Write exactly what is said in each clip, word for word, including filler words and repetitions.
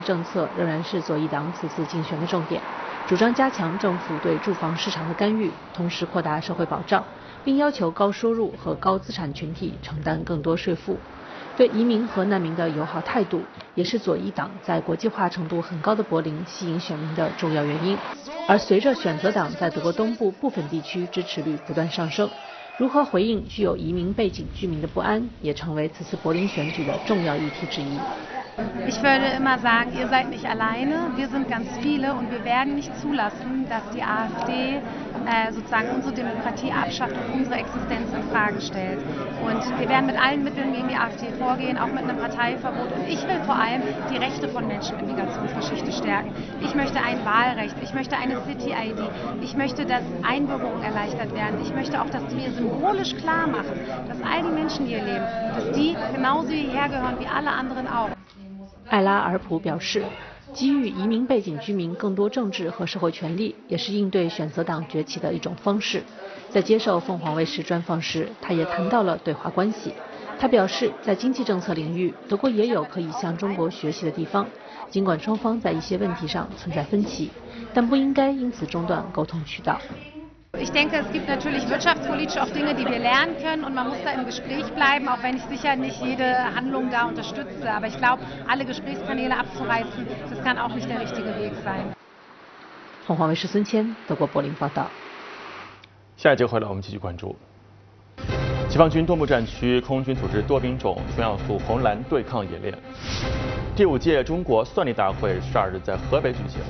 政策仍然是左翼党此次竞选的重点，主张加强政府对住房市场的干预，同时扩大社会保障，并要求高收入和高资产群体承担更多税负。对移民和难民的友好态度，也是左翼党在国际化程度很高的柏林吸引选民的重要原因。而随着选择党在德国东部部分地区支持率不断上升，如何回应具有移民背景居民的不安，也成为此次柏林选举的重要议题之一。 Ich würde immer sagen, ihr seid nicht alleine, wir sind ganz viele und wir werden nicht zulassen, dass die AfD äh, sozusagen unsere Demokratie abschafft und unsere Existenz in Frage stellt. Und wir werden mit allen Mitteln gegen die AfD vorgehen, auch mit einem Parteiverbot. Und ich will vor allem die Rechte von Menschen mit Migrationsgeschichte stärken. Ich möchte ein Wahlrecht, ich möchte eine City-I D, ich möchte, dass Einbürgerung erleichtert werden. Ich möchte auch, dass wir symbolisch klar machen, dass all die Menschen, die hier leben, dass die genauso hierher gehören wie alle anderen auch. 艾拉尔普表示，给予移民背景居民更多政治和社会权利，也是应对选择党崛起的一种方式。在接受凤凰卫视专访时，他也谈到了对华关系。他表示，在经济政策领域，德国也有可以向中国学习的地方，尽管双方在一些问题上存在分歧，但不应该因此中断沟通渠道。 Ich denke, es gibt natürlich wirtschaftspolitisch auch Dinge, die wir lernen können und man muss da im Gespräch bleiben, auch wenn ich sicher nicht jede Handlung da unterstütze. Aber ich glaube, alle Gesprächskanäle abzureißen, das kann auch nicht der richtige Weg sein. 凤凰卫视孙谦，德国柏林报道。 下一节回来，我们继续关注。解放军东部战区空军组织多兵种全要素红蓝对抗演练。第五届中国算力大会十二日在河北举行。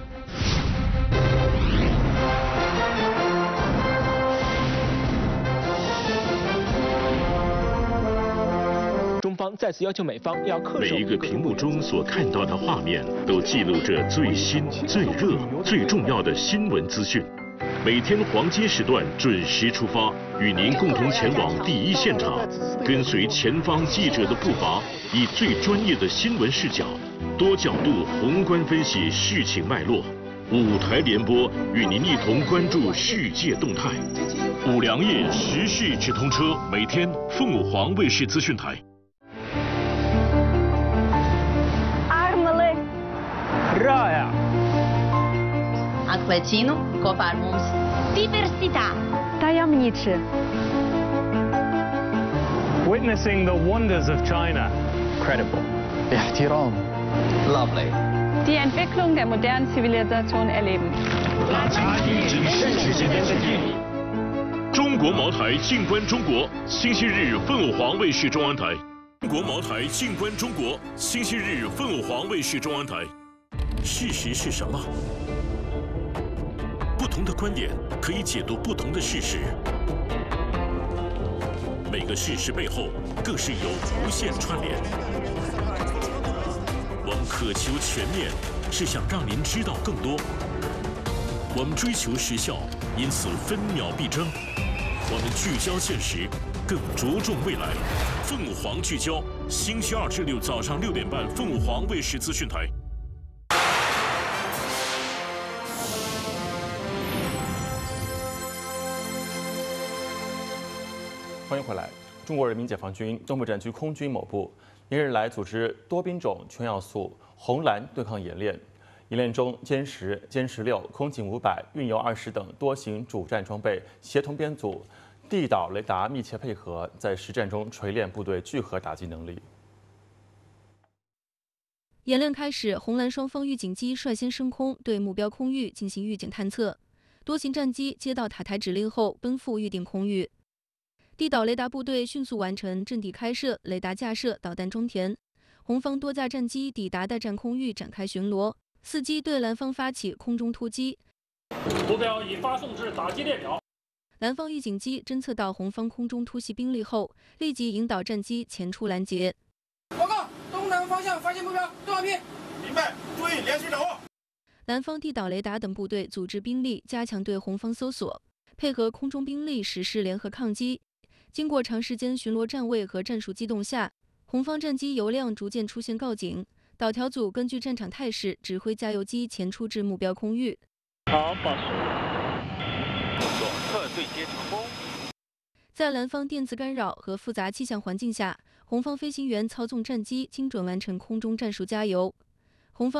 中方再次要求美方要恪守。 每一个屏幕中所看到的画面，都记录着最新、最热、最重要的新闻资讯。每天黄金时段准时出发，与您共同前往第一现场，跟随前方记者的步伐，以最专业的新闻视角，多角度宏观分析事情脉络。五台联播与您一同关注世界动态。五粮液时事直通车，每天凤凰卫视资讯台。 Rāja. Atklēcinu kopā ar mums. Diversitā. Tajemniczy. Witnessing the wonders of China. Credible. احترام. Lovely. Die Entwicklung der modernen Zivilisation erleben. 中国茅台静观中国，星期日凤凰卫视中央台。中国茅台静观中国，星期日凤凰卫视中央台。事实是什么？不同的观点可以解读不同的事实，每个事实背后更是有无限串联。我们渴求全面，是想让您知道更多。我们追求时效，因此分秒必争。我们聚焦现实，更着重未来。凤凰聚焦，星期二至六早上六点半，凤凰卫视资讯台。 欢迎回来。中国人民解放军东部战区空军某部连日来组织多兵种全要素红蓝对抗演练。演练中，歼十、歼十六、空警五百、运油二十等多型主战装备协同编组，地导雷达密切配合，在实战中锤炼部队聚合打击能力。 演练开始，红蓝双方预警机率先升空，对目标空域进行预警探测。多型战机接到塔台指令后，奔赴预定空域。地导雷达部队迅速完成阵地开设、雷达架设、导弹装填。红方多架战机抵达的战空域展开巡逻，伺机对蓝方发起空中突击。 目标已发送至打击列表。 蓝方预警机侦测到红方空中突袭兵力后，立即引导战机前出拦截。 报告，东南方向发现目标，动画片。 明白，注意连续掌握。 蓝方地导雷达等部队组织兵力加强对红方搜索，配合空中兵力实施联合抗击。经过长时间巡逻站位和战术机动下，红方战机油量逐渐出现告警。导调组根据战场态势指挥加油机前出至目标空域。 好，报数。左侧对接成功。 在蓝方电子干扰和复杂气象环境下，红方飞行员操纵战机精准完成空中战术加油。